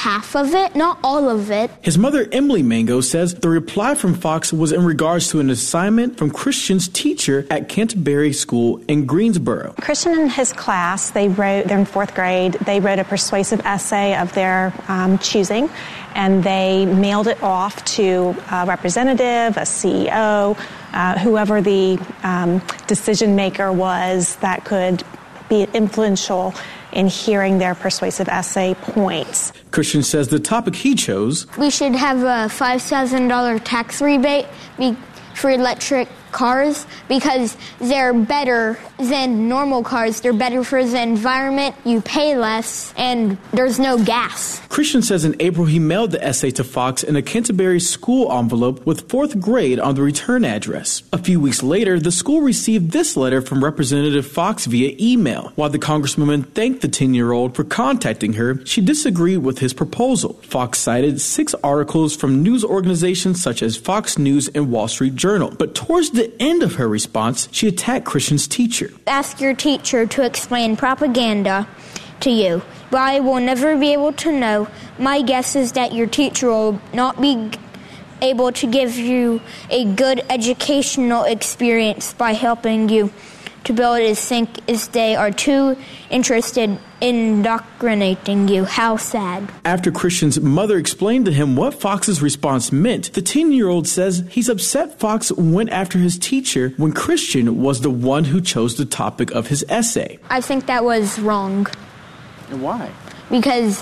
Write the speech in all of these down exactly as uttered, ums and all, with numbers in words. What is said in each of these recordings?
half of it, not all of it. His mother, Emily Mango, says the reply from Fox was in regards to an assignment from Christian's teacher at Canterbury School in Greensboro. Christian and his class, they wrote, they're in fourth grade, they wrote a persuasive essay of their um, choosing, and they mailed it off to a representative, a C E O, uh, whoever the um, decision maker was that could be influential in hearing their persuasive essay points. Christian says the topic he chose: we should have a five thousand dollars tax rebate be- for electric cars because they're better than normal cars. They're better for the environment, you pay less, and there's no gas. Christian says in April he mailed the essay to Fox in a Canterbury school envelope with fourth grade on the return address. A few weeks later, the school received this letter from Representative Fox via email. While the congresswoman thanked the ten-year-old for contacting her, she disagreed with his proposal. Fox cited six articles from news organizations such as Fox News and Wall Street Journal. But towards the end of her response, she attacked Christian's teacher. Ask your teacher to explain propaganda to you, but I will never be able to know. My guess is that your teacher will not be able to give you a good educational experience by helping you to be able to think as they are too interested in indoctrinating you. How sad. After Christian's mother explained to him what Fox's response meant, the ten-year-old says he's upset Fox went after his teacher when Christian was the one who chose the topic of his essay. I think that was wrong. And why? Because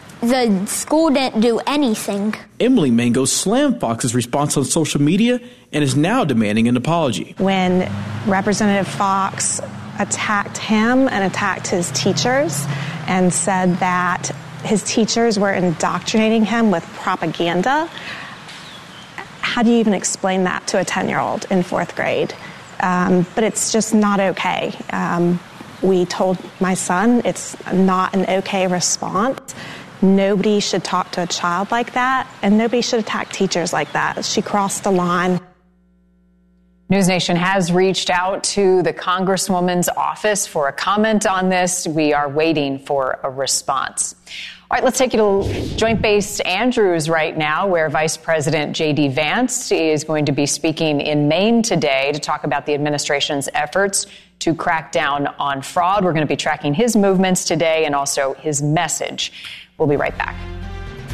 the school didn't do anything. Emily Mango slammed Fox's response on social media and is now demanding an apology. When Representative Fox attacked him and attacked his teachers and said that his teachers were indoctrinating him with propaganda, how do you even explain that to a ten-year-old in fourth grade? Um, but it's just not okay. Um, we told my son it's not an okay response. Nobody should talk to a child like that, and nobody should attack teachers like that. She crossed the line. News Nation has reached out to the Congresswoman's office for a comment on this. We are waiting for a response. All right, let's take you to Joint Base Andrews right now, where Vice President J D. Vance is going to be speaking in Maine today to talk about the administration's efforts to crack down on fraud. We're going to be tracking his movements today and also his message. We'll be right back.